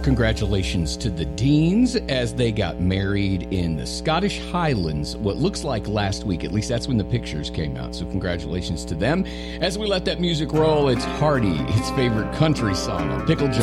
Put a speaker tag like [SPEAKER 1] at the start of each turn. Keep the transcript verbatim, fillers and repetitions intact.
[SPEAKER 1] Congratulations to the Deans as they got married in the Scottish Highlands, what looks like last week. At least that's when the pictures came out. So congratulations to them. As we let that music roll, it's Hardy, his favorite country song on Pickle Jar.